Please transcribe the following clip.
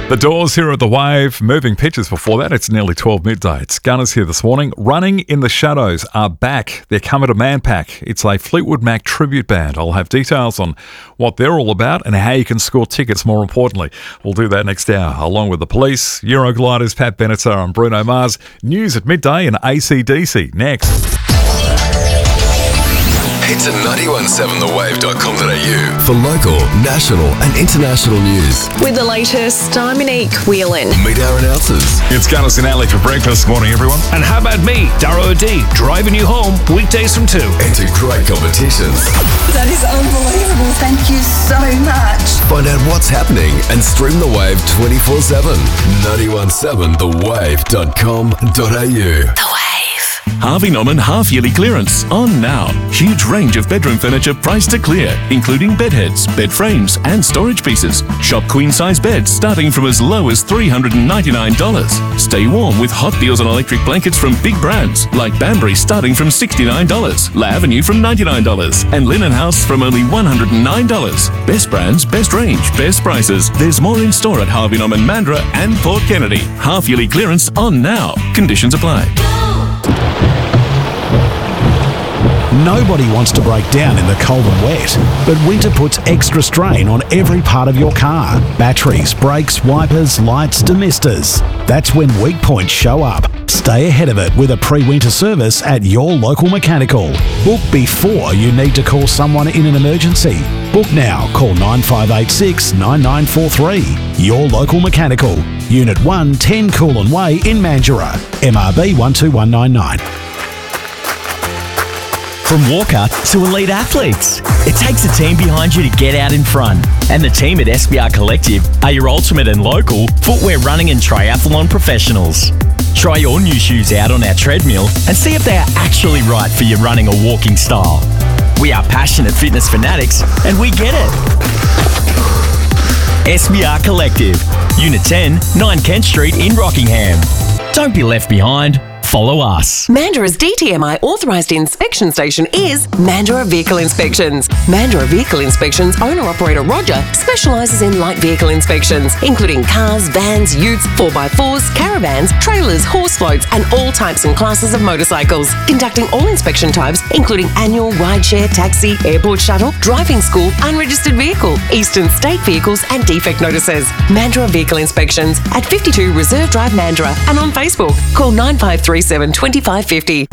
The Doors here at The Wave. Moving pictures before that. It's nearly 12 midday. It's Gunners here this morning. Running in the Shadows are back. They're coming to Manpack. It's a Fleetwood Mac tribute band. I'll have details on what they're all about and how you can score tickets, more importantly. We'll do that next hour, along with The Police, Eurogliders, Pat Benatar and Bruno Mars. News at midday and AC/DC next. Head to 917thewave.com.au for local, national and international news. With the latest, I'm Monique Whelan. Meet our announcers. It's Gunners and Ali for breakfast. Morning, everyone. And how about me, Darrow O'D, driving you home weekdays from 2. Enter great competitions. That is unbelievable. Thank you so much. Find out what's happening and stream The Wave 24/7. 917thewave.com.au. The Wave. Harvey Norman half-yearly clearance on now. Huge range of bedroom furniture priced to clear, including bed heads, bed frames and storage pieces. Shop queen-size beds starting from as low as $399. Stay warm with hot deals on electric blankets from big brands like Banbury starting from $69, La Avenue from $99 and Linen House from only $109. Best brands, best range, best prices. There's more in store at Harvey Norman Mandurah and Port Kennedy. Half-yearly clearance on now. Conditions apply. Nobody wants to break down in the cold and wet, but winter puts extra strain on every part of your car. Batteries, brakes, wipers, lights, demisters. That's when weak points show up. Stay ahead of it with a pre-winter service at your local mechanical. Book before you need to call someone in an emergency. Book now. Call 9586 9943. Your local mechanical. Unit 1, 10 Coolin Way in Mandurah. MRB 12199. From Walker to elite athletes, it takes a team behind you to get out in front. And the team at SBR Collective are your ultimate and local footwear running and triathlon professionals. Try your new shoes out on our treadmill and see if they are actually right for your running or walking style. We are passionate fitness fanatics and we get it. SBR Collective, Unit 10, 9 Kent Street in Rockingham. Don't be left behind. Follow us. Mandurah's DTMI authorised inspection station is Mandurah Vehicle Inspections. Mandurah Vehicle Inspections owner-operator Roger specialises in light vehicle inspections, including cars, vans, utes, 4x4s, caravans, trailers, horse floats and all types and classes of motorcycles. Conducting all inspection types, including annual, rideshare, taxi, airport shuttle, driving school, unregistered vehicle, eastern state vehicles and defect notices. Mandurah Vehicle Inspections at 52 Reserve Drive, Mandurah and on Facebook. Call 9537 2550.